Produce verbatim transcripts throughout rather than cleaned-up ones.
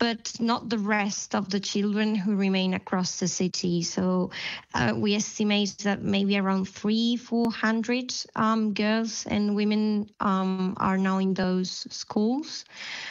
but not the rest of the children who remain across the city. So uh, we estimate that maybe around three, four hundred um, girls and women um, are now in those schools.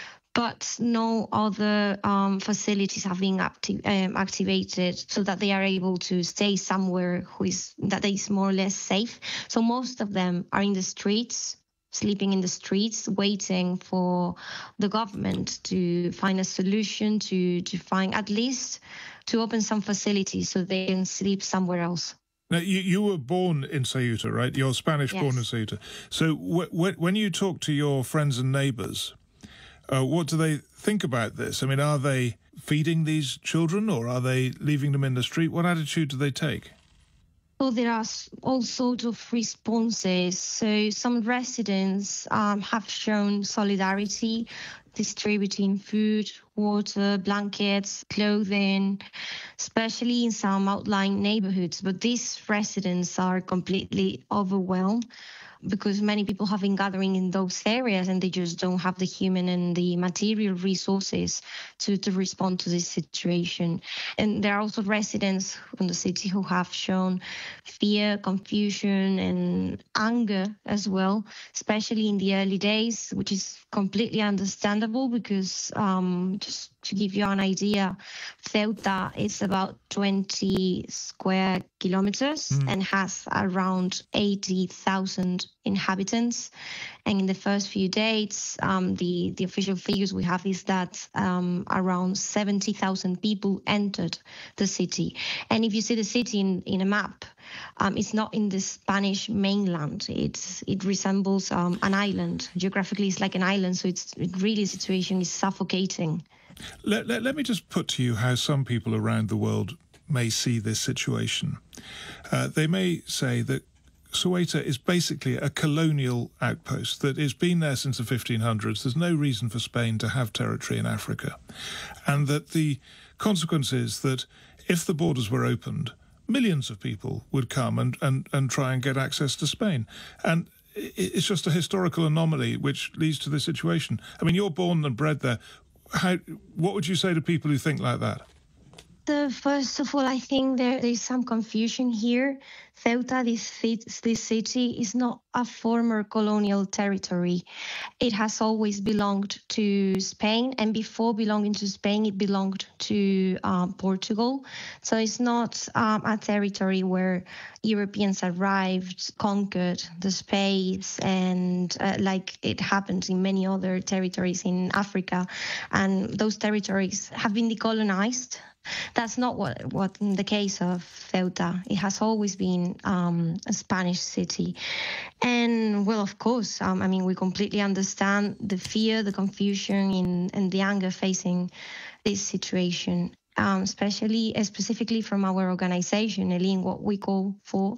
But no other um, facilities have been acti- um, activated so that they are able to stay somewhere who is, that is more or less safe. So most of them are in the streets, sleeping in the streets, waiting for the government to find a solution, to, to find at least to open some facilities so they can sleep somewhere else. Now, you, you were born in Ceuta, right? You're Spanish, Yes. Born in Ceuta. So w- w- when you talk to your friends and neighbours, uh, what do they think about this? I mean, are they feeding these children or are they leaving them in the street? What attitude do they take? Well, there are all sorts of responses. So some residents um, have shown solidarity, distributing food, water, blankets, clothing, especially in some outlying neighborhoods. But these residents are completely overwhelmed because many people have been gathering in those areas and they just don't have the human and the material resources to, to respond to this situation. And there are also residents in the city who have shown fear, confusion, and anger as well, especially in the early days, which is completely understandable because um, just to give you an idea, Ceuta is about twenty square kilometers mm. and has around eighty thousand inhabitants. And in the first few days, um, the, the official figures we have is that um, around seventy thousand people entered the city. And if you see the city in, in a map, um, it's not in the Spanish mainland. It's, it resembles um, an island. Geographically, it's like an island, so it's it really, the situation is suffocating. Let, let, let me just put to you how some people around the world may see this situation. Uh, they may say that Ceuta is basically a colonial outpost that has been there since the fifteen hundreds. There's no reason for Spain to have territory in Africa. And that the consequence is that if the borders were opened, millions of people would come and, and, and try and get access to Spain. And it's just a historical anomaly which leads to this situation. I mean, you're born and bred there. How, what would you say to people who think like that? The, first of all, I think there, there is some confusion here. Ceuta, this, this city, is not a former colonial territory. It has always belonged to Spain, and before belonging to Spain, it belonged to um, Portugal. So it's not um, a territory where Europeans arrived, conquered the space, and uh, like it happens in many other territories in Africa. And those territories have been decolonized. That's not what, what in the case of Ceuta. It has always been um, a Spanish city. And, well, of course, um, I mean, we completely understand the fear, the confusion, in, and the anger facing this situation, um, especially, uh, specifically from our organization. Eileen, what we call for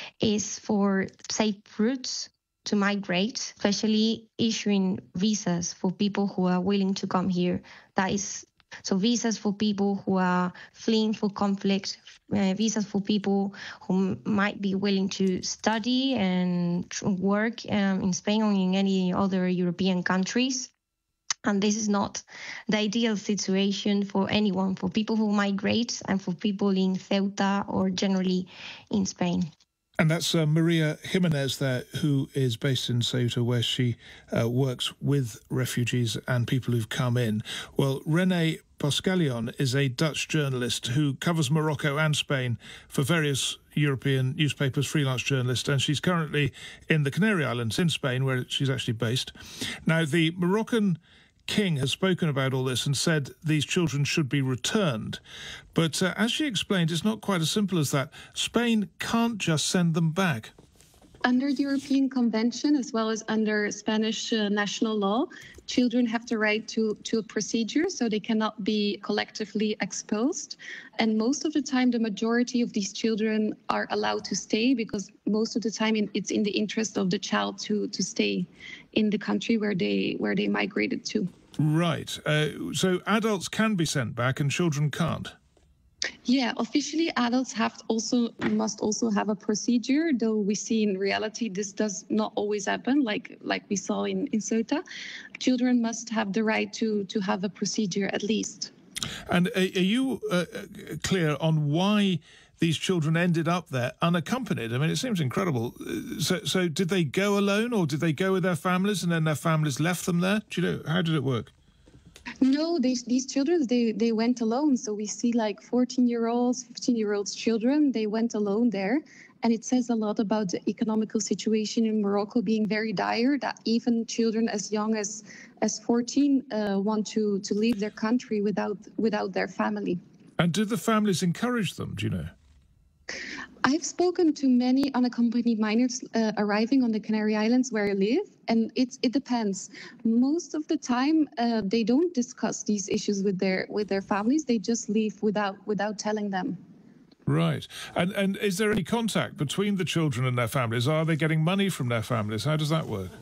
is for safe routes to migrate, especially issuing visas for people who are willing to come here. That is So visas for people who are fleeing for conflict, uh, visas for people who might be willing to study and work um, in Spain or in any other European countries. And this is not the ideal situation for anyone, for people who migrate and for people in Ceuta or generally in Spain. And that's uh, Maria Jimenez there, who is based in Ceuta, where she uh, works with refugees and people who've come in. Well, René Boscalion is a Dutch journalist who covers Morocco and Spain for various European newspapers, freelance journalist, and she's currently in the Canary Islands in Spain, where she's actually based. Now, the Moroccan King has spoken about all this and said these children should be returned. But uh, as she explained, it's not quite as simple as that. Spain can't just send them back. Under the European Convention, as well as under Spanish uh, national law, children have the right to, to a procedure, so they cannot be collectively exposed. And most of the time, the majority of these children are allowed to stay because most of the time it's in the interest of the child to, to stay in the country where they, where they migrated to. Right. Uh, so adults can be sent back and children can't? Yeah, officially adults have also must also have a procedure, though we see in reality this does not always happen, like like we saw in, in Ceuta. Children must have the right to, to have a procedure at least. And are, are you uh, clear on why these children ended up there unaccompanied? I mean, it seems incredible. So, so did they go alone, or did they go with their families and then their families left them there? Do you know, how did it work? No, they, these children, they, they went alone. So we see like fourteen-year-olds, fifteen-year-olds children, they went alone there. And it says a lot about the economical situation in Morocco being very dire, that even children as young as, as fourteen uh, want to, to leave their country without, without their family. And did the families encourage them, do you know? I've spoken to many unaccompanied minors uh, arriving on the Canary Islands where I live, and it's, it depends. Most of the time, uh, they don't discuss these issues with their with their families. They just leave without without telling them. Right. And and is there any contact between the children and their families? Are they getting money from their families? How does that work?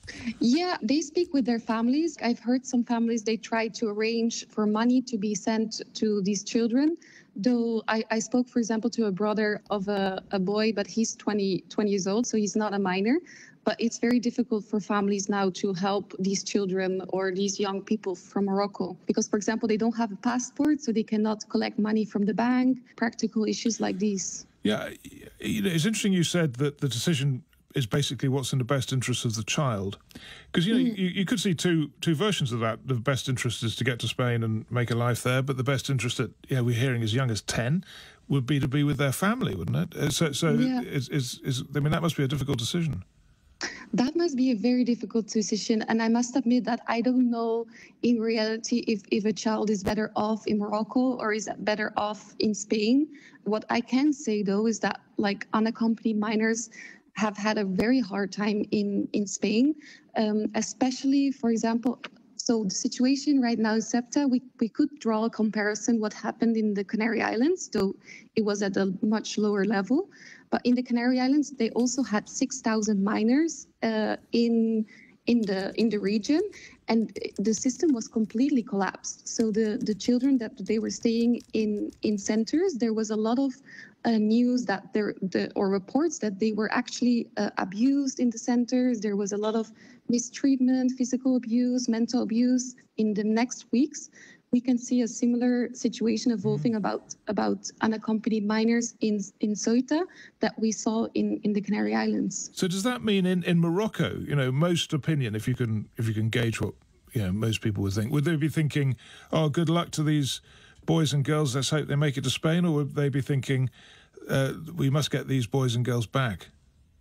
Yeah, they speak with their families. I've heard some families, they try to arrange for money to be sent to these children. Though I, I spoke, for example, to a brother of a, a boy, but he's twenty, twenty years old, so he's not a minor. But it's very difficult for families now to help these children or these young people from Morocco. Because, for example, they don't have a passport, so they cannot collect money from the bank, practical issues like these. Yeah, you know, it's interesting you said that the decision is basically what's in the best interest of the child. Because, you know, mm. you, you could see two two versions of that. The best interest is to get to Spain and make a life there, but the best interest that, yeah, we're hearing as young as ten would be to be with their family, wouldn't it? So, so yeah. is, is, is, I mean, that must be a difficult decision. That must be a very difficult decision. And I must admit that I don't know in reality if, if a child is better off in Morocco or is better off in Spain. What I can say, though, is that like unaccompanied minors have had a very hard time in, in Spain, um, especially, for example, so the situation right now in Ceuta, we, we could draw a comparison what happened in the Canary Islands, though it was at a much lower level. But in the Canary Islands, they also had six thousand minors uh, in in the in the region, and the system was completely collapsed. So the, the children that they were staying in, in centers, there was a lot of uh, news that there the or reports that they were actually uh, abused in the centers. There was a lot of mistreatment, physical abuse, mental abuse. In the next weeks, we can see a similar situation evolving mm-hmm. about about unaccompanied minors in in Ceuta that we saw in, in the Canary Islands. So does that mean in, in Morocco, you know, most opinion, if you can if you can gauge what you know most people would think, would they be thinking, oh, good luck to these boys and girls, let's hope they make it to Spain, or would they be thinking, uh, we must get these boys and girls back?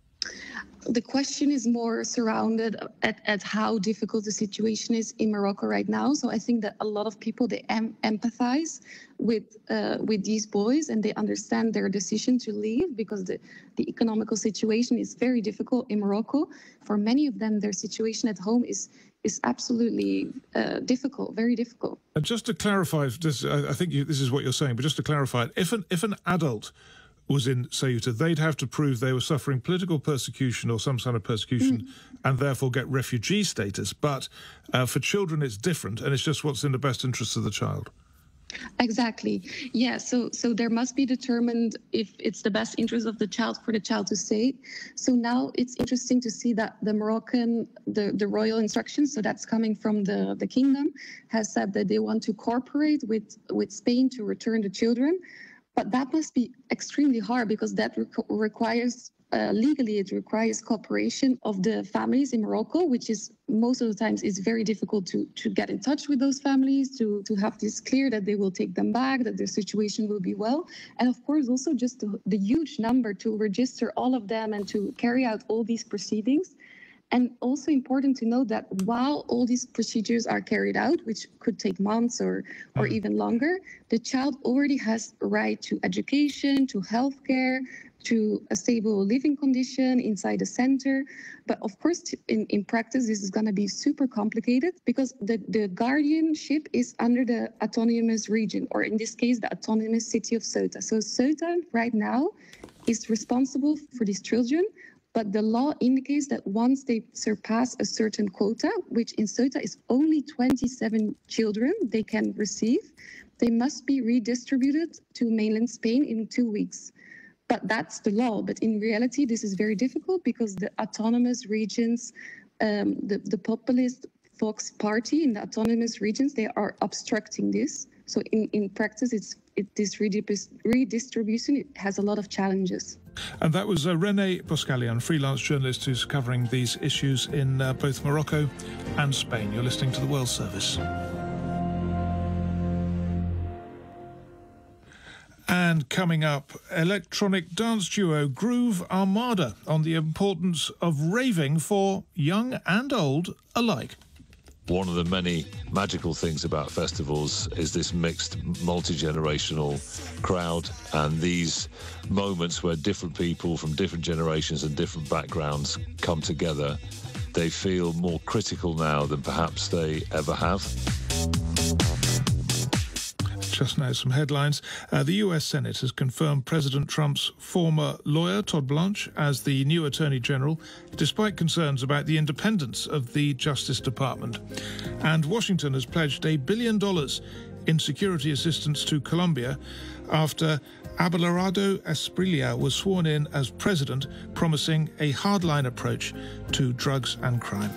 The question is more surrounded at, at how difficult the situation is in Morocco right now. So I think that a lot of people, they em- empathize with uh, with these boys, and they understand their decision to leave because the, the economical situation is very difficult in Morocco. For many of them, their situation at home is is absolutely uh, difficult, very difficult. And just to clarify, just, I think you, this is what you're saying, but just to clarify, if an if an adult was in Ceuta, they'd have to prove they were suffering political persecution or some kind of persecution mm. and therefore get refugee status. But uh, for children, it's different, and it's just what's in the best interest of the child. Exactly. Yeah. So so there must be determined if it's the best interest of the child for the child to stay. So now it's interesting to see that the Moroccan, the, the royal instructions, so that's coming from the, the kingdom, has said that they want to cooperate with, with Spain to return the children. But that must be extremely hard because that re- requires, uh, legally, it requires cooperation of the families in Morocco, which is most of the times is very difficult to, to get in touch with those families, to, to have this clear that they will take them back, that their situation will be well. And of course, also just the, the huge number to register all of them and to carry out all these proceedings. And also important to note that while all these procedures are carried out, which could take months or, or mm. even longer, the child already has a right to education, to healthcare, to a stable living condition inside the center. But of course, in, in practice, this is going to be super complicated because the, the guardianship is under the autonomous region, or in this case, the autonomous city of Ceuta. So Ceuta right now is responsible for these children, But the law indicates that once they surpass a certain quota, which in Ceuta is only twenty-seven children they can receive, they must be redistributed to mainland Spain in two weeks. But that's the law. But in reality, this is very difficult because the autonomous regions, um, the, the populist Vox party in the autonomous regions, they are obstructing this. So in, in practice, it's it, this redip- redistribution it has a lot of challenges. And that was uh, René Boscalian, freelance journalist who's covering these issues in uh, both Morocco and Spain. You're listening to the World Service. And coming up, electronic dance duo Groove Armada on the importance of raving for young and old alike. One of the many magical things about festivals is this mixed, multi-generational crowd, and these moments where different people from different generations and different backgrounds come together. They feel more critical now than perhaps they ever have. Just now, some headlines. Uh, the U S Senate has confirmed President Trump's former lawyer, Todd Blanche, as the new Attorney General, despite concerns about the independence of the Justice Department. And Washington has pledged a billion dollars in security assistance to Colombia after Abelardo Espriella was sworn in as president, promising a hardline approach to drugs and crime.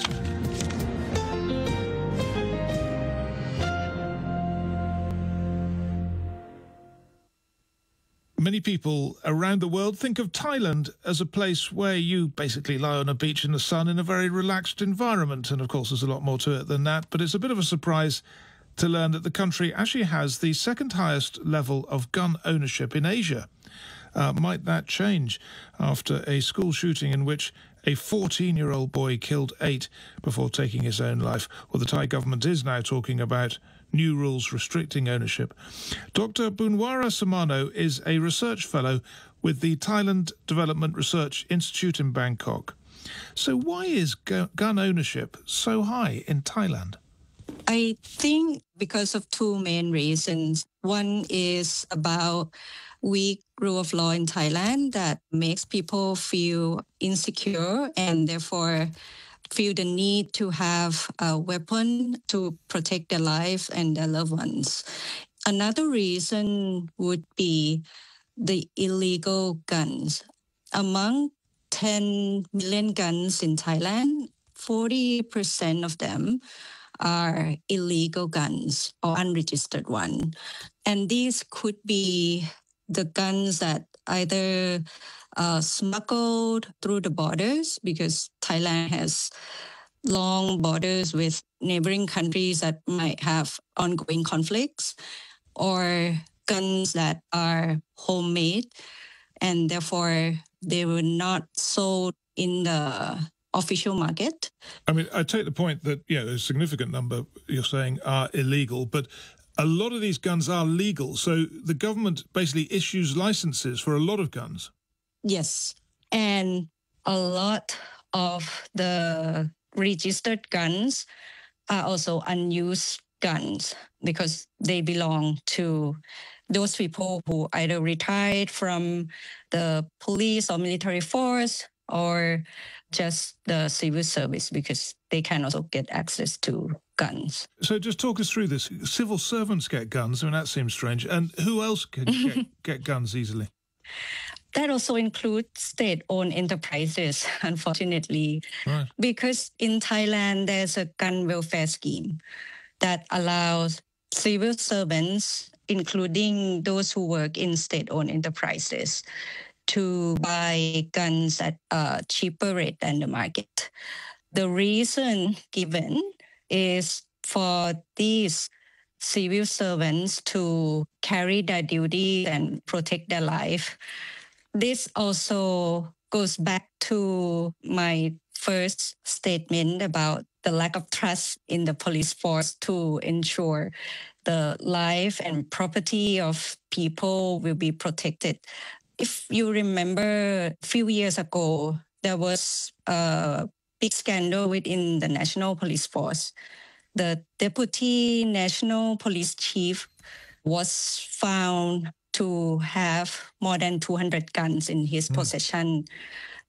Many people around the world think of Thailand as a place where you basically lie on a beach in the sun in a very relaxed environment. And of course, there's a lot more to it than that. But it's a bit of a surprise to learn that the country actually has the second highest level of gun ownership in Asia. Uh, might that change after a school shooting in which a fourteen-year-old boy killed eight before taking his own life? Well, the Thai government is now talking about new rules restricting ownership. Doctor Bunwara Samano is a research fellow with the Thailand Development Research Institute in Bangkok. So why is gu- gun ownership so high in Thailand? I think because of two main reasons. One is about weak rule of law in Thailand that makes people feel insecure and therefore feel the need to have a weapon to protect their life and their loved ones. Another reason would be the illegal guns. Among ten million guns in Thailand, forty percent of them are illegal guns or unregistered ones. And these could be the guns that either uh, smuggled through the borders, because Thailand has long borders with neighboring countries that might have ongoing conflicts, or guns that are homemade and therefore they were not sold in the official market. I mean, I take the point that, yeah, there's a significant number you're saying are illegal, but a lot of these guns are legal. So the government basically issues licenses for a lot of guns. Yes. And a lot of the registered guns are also unused guns because they belong to those people who either retired from the police or military force or just the civil service, because they can also get access to guns. So just talk us through this. Civil servants get guns. I mean, that seems strange. And who else can get, get guns easily? That also includes state-owned enterprises, unfortunately, right. Because in Thailand, there's a gun welfare scheme that allows civil servants, including those who work in state-owned enterprises, to buy guns at a cheaper rate than the market. The reason given is for these civil servants to carry their duty and protect their life. This also goes back to my first statement about the lack of trust in the police force to ensure the life and property of people will be protected. If you remember, a few years ago, there was a big scandal within the National Police Force. The Deputy National Police Chief was found to have more than two hundred guns in his mm. possession.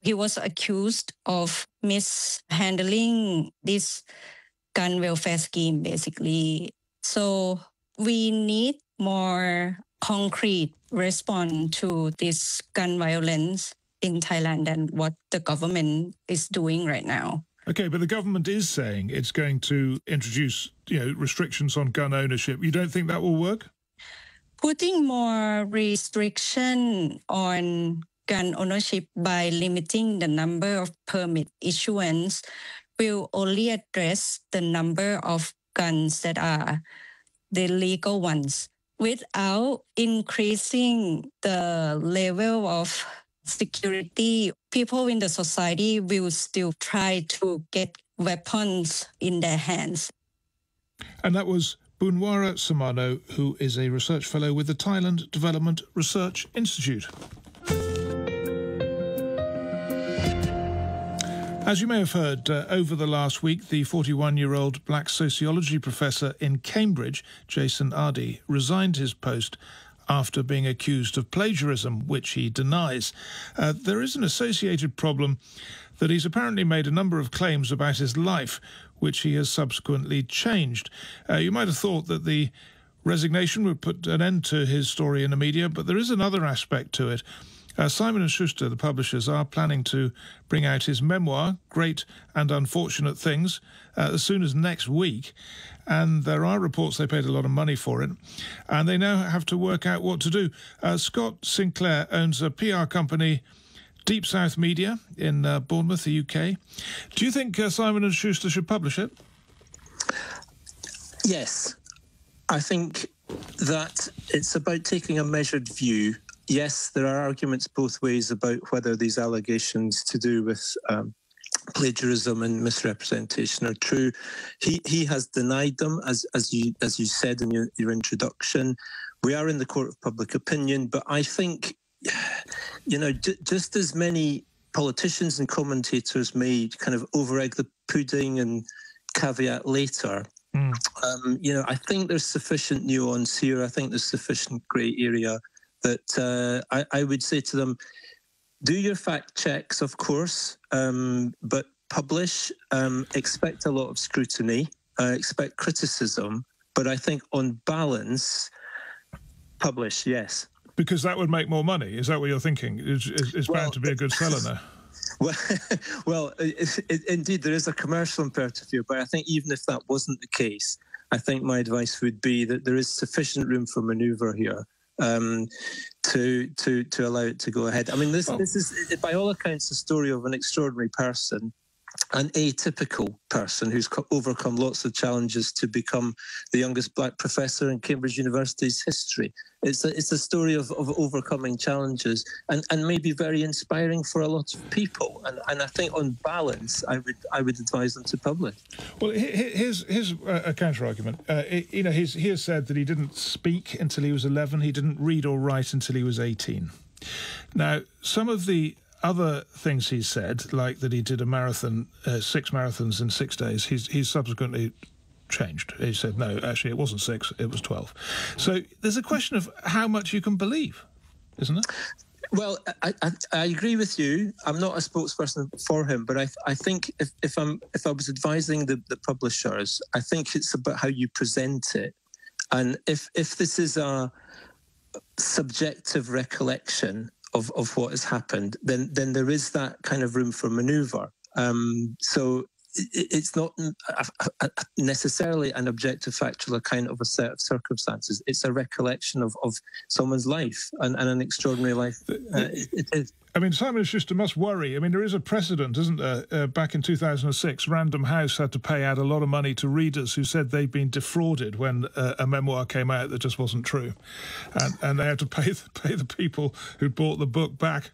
he was accused of mishandling this gun welfare scheme, basically. So we need more concrete response to this gun violence in Thailand than what the government is doing right now. Okay, but the government is saying it's going to introduce, you know, restrictions on gun ownership. You don't think that will work? Putting more restriction on gun ownership by limiting the number of permit issuance will only address the number of guns that are the legal ones without increasing the level of security. People in the society will still try to get weapons in their hands. And that was Boonwara Samano, who is a research fellow with the Thailand Development Research Institute. As you may have heard, uh, over the last week, the forty-one-year-old black sociology professor in Cambridge, Jason Ardie, resigned his post after being accused of plagiarism, which he denies. Uh, there is an associated problem that he's apparently made a number of claims about his life, which he has subsequently changed. Uh, you might have thought that the resignation would put an end to his story in the media, but there is another aspect to it. Uh, Simon and Schuster, the publishers, are planning to bring out his memoir, Great and Unfortunate Things, uh, as soon as next week. And there are reports they paid a lot of money for it. And they now have to work out what to do. Uh, Scott Sinclair owns a P R company, Deep South Media, in uh, Bournemouth, the U K. Do you think uh, Simon and Schuster should publish it? Yes. I think that it's about taking a measured view. Yes, there are arguments both ways about whether these allegations to do with um, plagiarism and misrepresentation are true. He he has denied them, as as you as you said in your, your introduction. We are in the court of public opinion, but I think, you know, j- just as many politicians and commentators may kind of over-egg the pudding and caveat later, mm. um, you know, I think there's sufficient nuance here. I think there's sufficient grey area that uh, I, I would say to them, do your fact checks, of course, um, but publish, um, expect a lot of scrutiny, uh, expect criticism, but I think on balance, publish, yes. Because that would make more money. Is that what you're thinking? It's, it's well, bound to be a good seller now. Well, well it, it, indeed, there is a commercial imperative here, but I think even if that wasn't the case, I think my advice would be that there is sufficient room for manoeuvre here. Um, to to to allow it to go ahead. I mean, this oh. this is, by all accounts, the story of an extraordinary person, an atypical person who's co- overcome lots of challenges to become the youngest black professor in Cambridge University's history. It's a, it's a story of, of overcoming challenges and, and maybe very inspiring for a lot of people. And, and I think on balance, I would I would advise them to publish. Well, here's, here's a counter argument. Uh, you know, he's, he has said that he didn't speak until he was eleven. He didn't read or write until he was eighteen. Now, some of the other things he's said, like that he did a marathon, uh, six marathons in six days, he's he's subsequently changed. He said, no, actually, it wasn't six, it was twelve. So there's a question of how much you can believe, isn't it? Well, I, I, I agree with you. I'm not a spokesperson for him, but I I think if, if I'm if I was advising the, the publishers, I think it's about how you present it. And if if this is a subjective recollection of, of what has happened, then then there is that kind of room for manoeuvre. Um, so it, it's not a, a, necessarily an objective factual account of a set of circumstances. It's a recollection of, of someone's life and, and an extraordinary life. Uh, it, it is. I mean, Simon Schuster must worry. I mean, there is a precedent, isn't there? Uh, back in two thousand six, Random House had to pay out a lot of money to readers who said they'd been defrauded when uh, a memoir came out that just wasn't true. And, and they had to pay the, pay the people who bought the book back.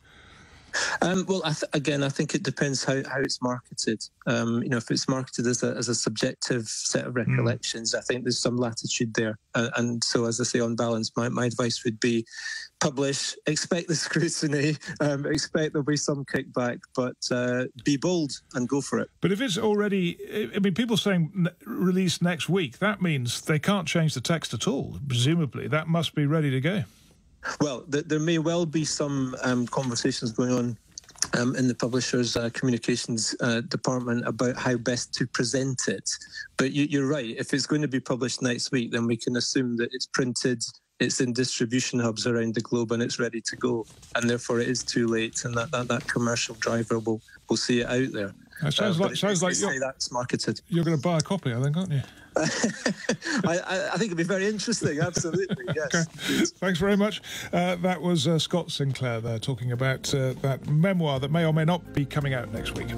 Um, well, I th- again, I think it depends how, how it's marketed. Um, you know, if it's marketed as a, as a subjective set of recollections, mm. I think there's some latitude there. Uh, and so, as I say, on balance, my, my advice would be publish, expect the scrutiny, um, expect there'll be some kickback, but uh, be bold and go for it. But if it's already, I mean, people saying n- release next week, that means they can't change the text at all, presumably. That must be ready to go. Well, th- there may well be some um, conversations going on um, in the publisher's uh, communications uh, department about how best to present it. But you, you're right. If it's going to be published next week, then we can assume that it's printed, it's in distribution hubs around the globe, and it's ready to go. And therefore, it is too late, and that, that, that commercial driver will, will see it out there. That sounds uh, like sounds like you're, that's marketed. You're going to buy a copy, I think, aren't you? I, I think it'd be very interesting. Absolutely, yes. Okay. Thanks very much. Uh, that was uh, Scott Sinclair there talking about uh, that memoir that may or may not be coming out next week.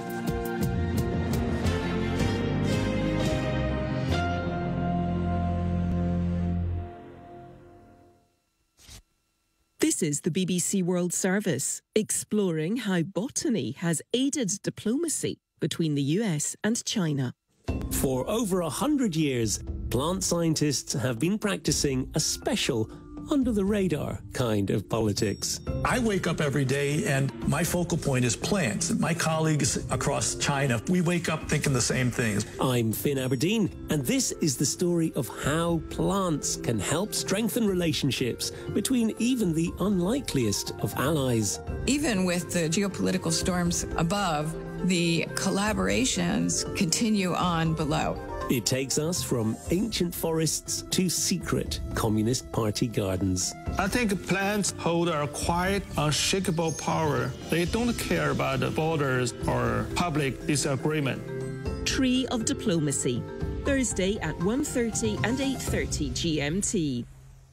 This is the B B C World Service, exploring how botany has aided diplomacy between the U S and China. For over a hundred years, plant scientists have been practicing a special, under-the-radar kind of politics. I wake up every day and my focal point is plants. My colleagues across China, we wake up thinking the same things. I'm Finn Aberdeen, and this is the story of how plants can help strengthen relationships between even the unlikeliest of allies. Even with the geopolitical storms above, the collaborations continue on below. It takes us from ancient forests to secret Communist Party gardens. I think plants hold a quiet, unshakable power. They don't care about the borders or public disagreement. Tree of Diplomacy, Thursday at one thirty and eight thirty G M T.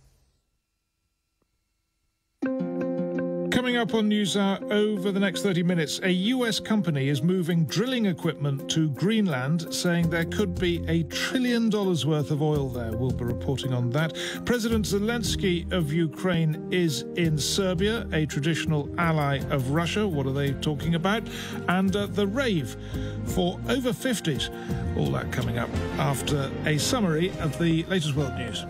Coming up on NewsHour over the next thirty minutes, a U S company is moving drilling equipment to Greenland, saying there could be a trillion dollars worth of oil there. We'll be reporting on that. President Zelensky of Ukraine is in Serbia, a traditional ally of Russia. What are they talking about? And uh, the rave for over fifties. All that coming up after a summary of the latest world news.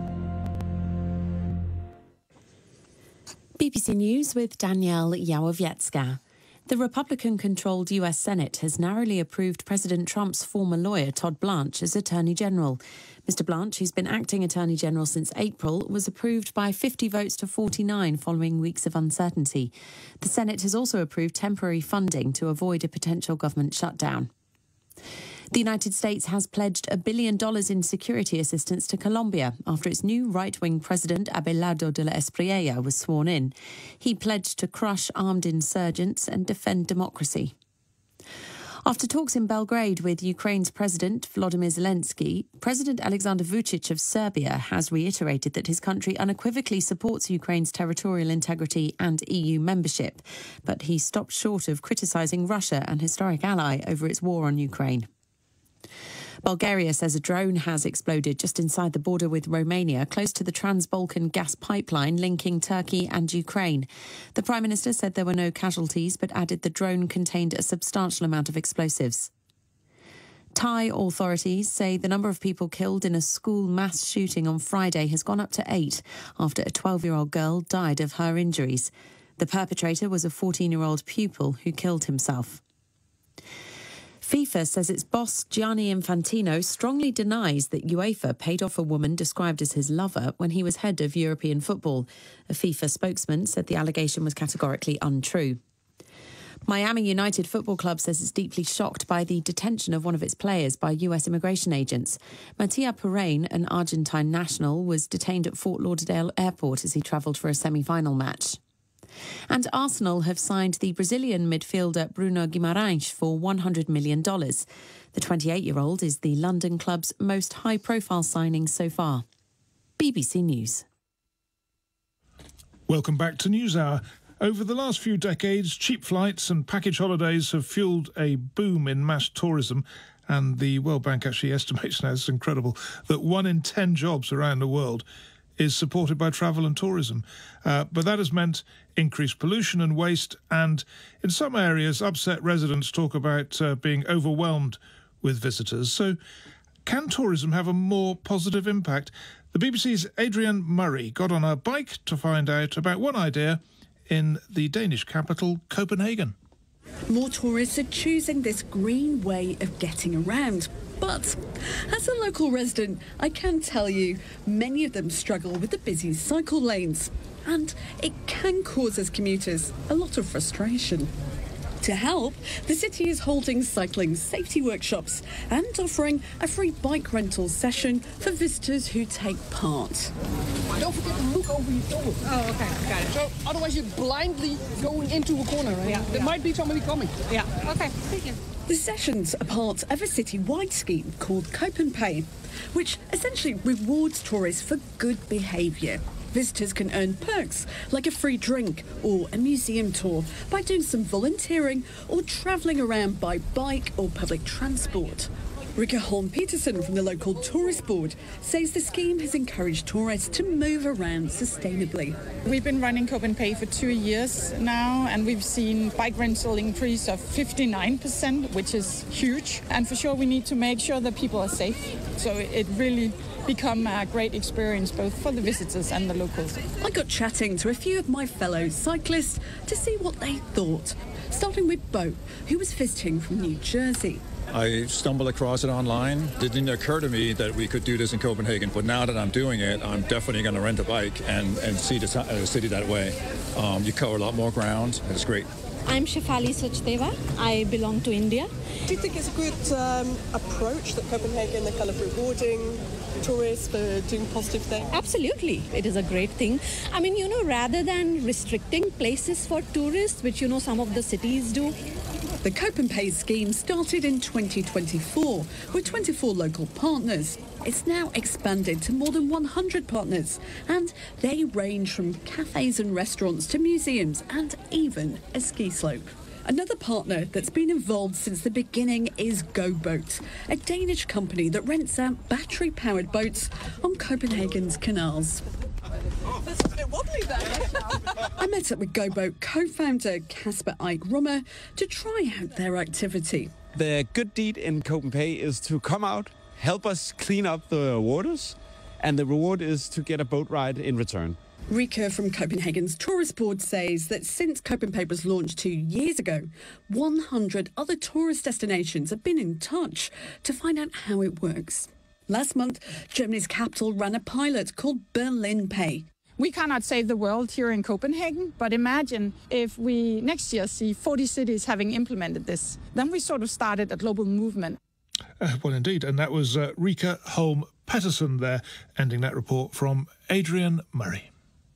B B C News with Danielle Yałowiecka. The Republican-controlled U S Senate has narrowly approved President Trump's former lawyer, Todd Blanche, as Attorney General. Mister Blanche, who's been acting Attorney General since April, was approved by fifty votes to forty-nine following weeks of uncertainty. The Senate has also approved temporary funding to avoid a potential government shutdown. The United States has pledged a billion dollars in security assistance to Colombia after its new right-wing president, Abelardo de la Espriella, was sworn in. He pledged to crush armed insurgents and defend democracy. After talks in Belgrade with Ukraine's President Volodymyr Zelensky, President Alexander Vučić of Serbia has reiterated that his country unequivocally supports Ukraine's territorial integrity and E U membership, but he stopped short of criticising Russia, an historic ally, over its war on Ukraine. Bulgaria says a drone has exploded just inside the border with Romania, close to the Trans-Balkan gas pipeline linking Turkey and Ukraine. The Prime Minister said there were no casualties, but added the drone contained a substantial amount of explosives. Thai authorities say the number of people killed in a school mass shooting on Friday has gone up to eight after a twelve-year-old girl died of her injuries. The perpetrator was a fourteen-year-old pupil who killed himself. FIFA says its boss, Gianni Infantino, strongly denies that UEFA paid off a woman described as his lover when he was head of European football. A FIFA spokesman said the allegation was categorically untrue. Miami United Football Club says it's deeply shocked by the detention of one of its players by U S immigration agents. Mattia Perrine, an Argentine national, was detained at Fort Lauderdale Airport as he travelled for a semi-final match. And Arsenal have signed the Brazilian midfielder Bruno Guimarães for one hundred million dollars. The twenty-eight-year-old is the London club's most high-profile signing so far. B B C News. Welcome back to NewsHour. Over the last few decades, cheap flights and package holidays have fueled a boom in mass tourism. And the World Bank actually estimates now, it's incredible, that one in ten jobs around the world is supported by travel and tourism. Uh, but that has meant increased pollution and waste, and in some areas, upset residents talk about uh, being overwhelmed with visitors. So can tourism have a more positive impact? The B B C's Adrienne Murray got on a bike to find out about one idea in the Danish capital, Copenhagen. More tourists are choosing this green way of getting around. But as a local resident, I can tell you many of them struggle with the busy cycle lanes, and it can cause us commuters a lot of frustration. To help, the city is holding cycling safety workshops and offering a free bike rental session for visitors who take part. Don't forget to look over your shoulder. Oh, okay, got it. So otherwise you're blindly going into a corner, right? Yeah, There yeah. might be somebody coming. Yeah, okay, thank you. The sessions are part of a city-wide scheme called Copen Pay, which essentially rewards tourists for good behaviour. Visitors can earn perks like a free drink or a museum tour by doing some volunteering or travelling around by bike or public transport. Rika Holm Peterson from the local tourist board says the scheme has encouraged tourists to move around sustainably. We've been running Copen Pay for two years now, and we've seen bike rental increase of fifty-nine percent, which is huge. And for sure, we need to make sure that people are safe. So it really become a great experience both for the visitors and the locals. I got chatting to a few of my fellow cyclists to see what they thought, starting with Bo, who was visiting from New Jersey. I stumbled across it online. It didn't occur to me that we could do this in Copenhagen, but now that I'm doing it, I'm definitely going to rent a bike and, and see the, uh, city that way. Um, you cover a lot more ground. It's great. I'm Shefali Sachdeva. I belong to India. Do you think it's a good um, approach that Copenhagen, they're kind of rewarding tourists for doing positive things? Absolutely. It is a great thing. I mean, you know, rather than restricting places for tourists, which, you know, some of the cities do. The Copen Pay scheme started in twenty twenty-four with twenty-four local partners. It's now expanded to more than one hundred partners, and they range from cafes and restaurants to museums and even a ski slope. Another partner that's been involved since the beginning is GoBoat, a Danish company that rents out battery-powered boats on Copenhagen's canals. That's a bit wobbly there. I met up with GoBoat co-founder Kasper Eik Rummer to try out their activity. The good deed in Copen Pay is to come out, help us clean up the waters, and the reward is to get a boat ride in return. Rika from Copenhagen's tourist board says that since Copen Pay was launched two years ago, one hundred other tourist destinations have been in touch to find out how it works. Last month, Germany's capital ran a pilot called Berlin Pay. We cannot save the world here in Copenhagen, but imagine if we next year see forty cities having implemented this. Then we sort of started a global movement. Uh, well, indeed. And that was uh, Rika Holm Peterson there, ending that report from Adrian Murray.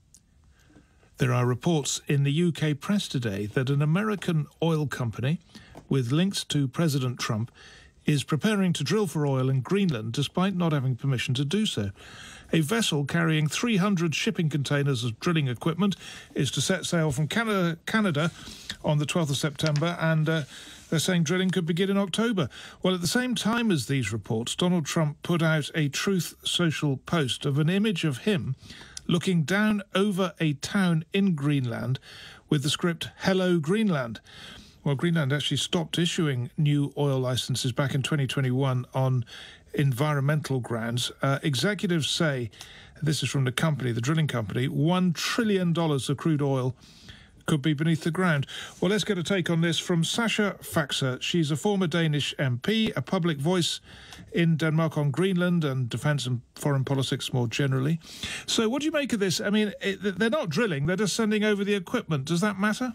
There are reports in the U K press today that an American oil company with links to President Trump is preparing to drill for oil in Greenland despite not having permission to do so. A vessel carrying three hundred shipping containers of drilling equipment is to set sail from Canada, Canada on the twelfth of September, and uh, they're saying drilling could begin in October. Well, at the same time as these reports, Donald Trump put out a Truth Social post of an image of him looking down over a town in Greenland with the script, "Hello, Greenland." Well, Greenland actually stopped issuing new oil licenses back in twenty twenty-one on environmental grounds. Uh, executives say, this is from the company, the drilling company, one trillion dollars of crude oil could be beneath the ground. Well, let's get a take on this from Sasha Faxer. She's a former Danish M P, a public voice in Denmark on Greenland and defence and foreign politics more generally. So what do you make of this? I mean, it, they're not drilling, they're just sending over the equipment. Does that matter?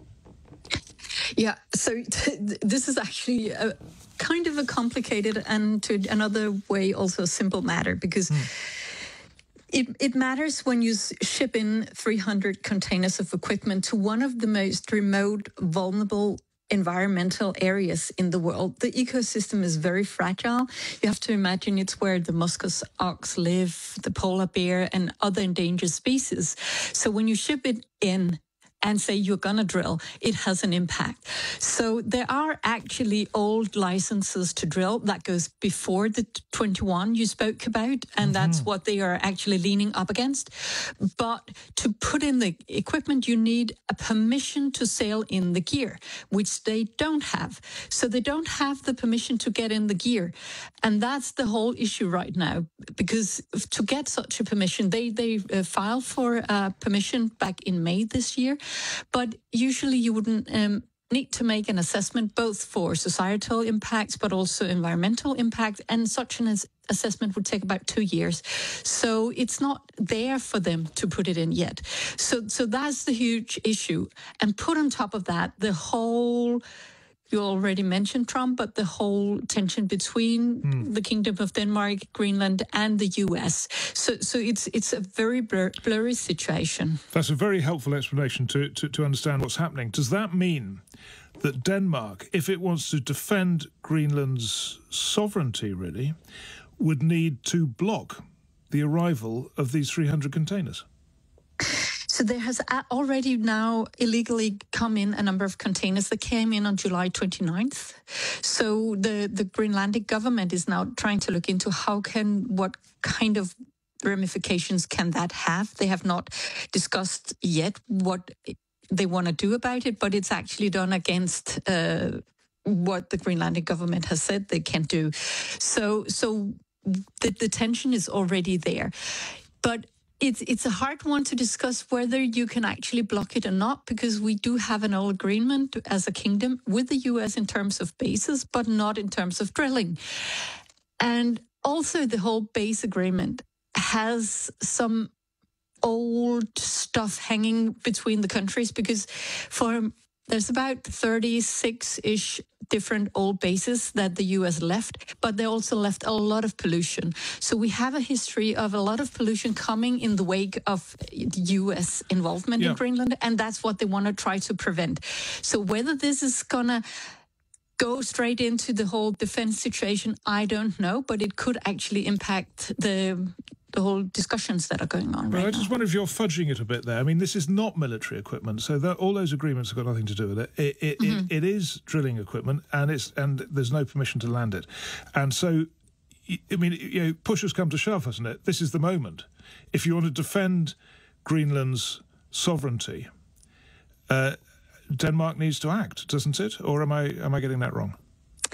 Yeah, so this is actually a, kind of a complicated and to another way also a simple matter, because mm. it, it matters when you ship in three hundred containers of equipment to one of the most remote, vulnerable environmental areas in the world. The ecosystem is very fragile. You have to imagine it's where the Muscus ox live, the polar bear and other endangered species. So when you ship it in and say you're going to drill, it has an impact. So there are actually old licenses to drill that goes before the twenty-one you spoke about, and mm-hmm. that's what they are actually leaning up against. But to put in the equipment, you need a permission to sail in the gear, which they don't have. So they don't have the permission to get in the gear. And that's the whole issue right now, because to get such a permission, they, they uh, filed for uh, permission back in May this year. But usually you wouldn't um, need to make an assessment both for societal impacts but also environmental impact, and such an as- assessment would take about two years. So it's not there for them to put it in yet. So, so that's the huge issue. And put on top of that, the whole... You already mentioned Trump, but the whole tension between mm. the Kingdom of Denmark, Greenland, and the U S. So, so it's it's a very blur, blurry situation. That's a very helpful explanation to, to, to understand what's happening. Does that mean that Denmark, if it wants to defend Greenland's sovereignty, really, would need to block the arrival of these three hundred containers? So there has already now illegally come in a number of containers that came in on July twenty-ninth. So the, the Greenlandic government is now trying to look into how can, what kind of ramifications can that have. They have not discussed yet what they want to do about it, but it's actually done against uh, what the Greenlandic government has said they can do. So, so the, the tension is already there. But It's it's a hard one to discuss whether you can actually block it or not, because we do have an old agreement as a kingdom with the U S in terms of bases, but not in terms of drilling. And also the whole base agreement has some old stuff hanging between the countries, because for there's about thirty-six-ish different old bases that the U S left, but they also left a lot of pollution. So we have a history of a lot of pollution coming in the wake of U S involvement yeah. in Greenland, and that's what they want to try to prevent. So whether this is going to go straight into the whole defense situation, I don't know, but it could actually impact the the whole discussions that are going on well, right I just now. wonder if you're fudging it a bit there. I mean, this is not military equipment, so that, all those agreements have got nothing to do with it. It, it, mm-hmm. it. it is drilling equipment, and it's and there's no permission to land it. And so, I mean, you know, push has come to shove, hasn't it? This is the moment. If you want to defend Greenland's sovereignty, uh, Denmark needs to act, doesn't it? Or am I am I getting that wrong?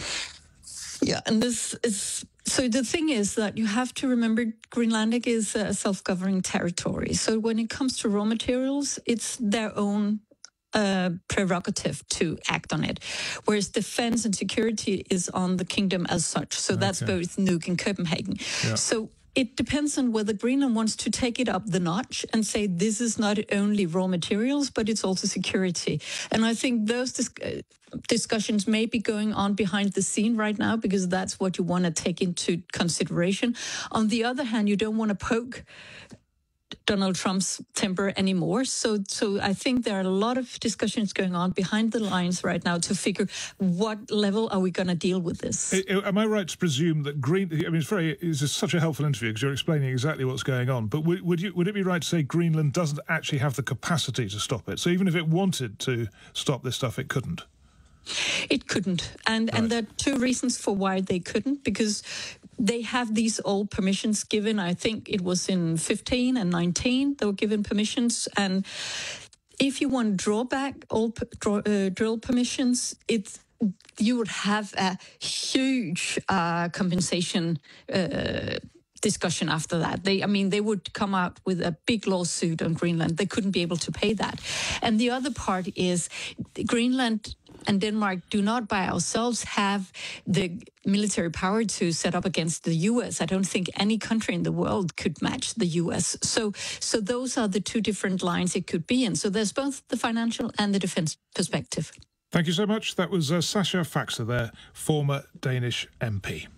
Yeah, and this is... So the thing is that you have to remember Greenlandic is a self-governing territory. So when it comes to raw materials, it's their own uh, prerogative to act on it, whereas defense and security is on the kingdom as such. So okay. that's both Nuuk and Copenhagen. Yeah. So it depends on whether Greenland wants to take it up the notch and say this is not only raw materials, but it's also security. And I think those dis- discussions may be going on behind the scene right now, because that's what you want to take into consideration. On the other hand, you don't want to poke Donald Trump's temper anymore. So so I think there are a lot of discussions going on behind the lines right now to figure what level are we going to deal with this. Am I right to presume that Green... I mean, it's very it's such a helpful interview because you're explaining exactly what's going on. But would, would, you, would it be right to say Greenland doesn't actually have the capacity to stop it? So even if it wanted to stop this stuff, it couldn't? It couldn't. And, right. and there are two reasons for why they couldn't, because they have these old permissions given. I think it was in fifteen and nineteen they were given permissions. And if you want to draw back old draw, uh, drill permissions, it's you would have a huge uh, compensation uh, discussion after that. They, I mean, they would come out with a big lawsuit on Greenland. They couldn't be able to pay that. And the other part is Greenland and Denmark do not by ourselves have the military power to set up against the U S. I don't think any country in the world could match the U S. So, so those are the two different lines it could be in. So there's both the financial and the defense perspective. Thank you so much. That was uh, Sascha Faxe there, former Danish M P.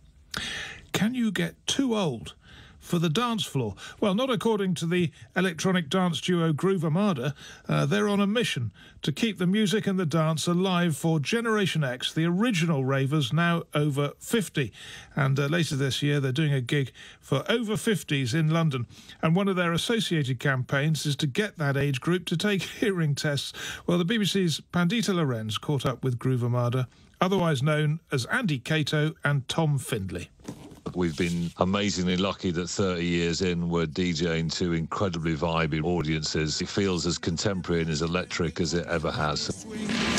Can you get too old for the dance floor? Well, not according to the electronic dance duo Groove Armada. Uh, they're on a mission to keep the music and the dance alive for Generation X, the original ravers, now over fifty. And uh, later this year, they're doing a gig for over fifties in London. And one of their associated campaigns is to get that age group to take hearing tests. Well, the B B C's Pandita Lorenz caught up with Groove Armada, otherwise known as Andy Cato and Tom Findlay. We've been amazingly lucky that thirty years in, we're DJing to incredibly vibey audiences. It feels as contemporary and as electric as it ever has.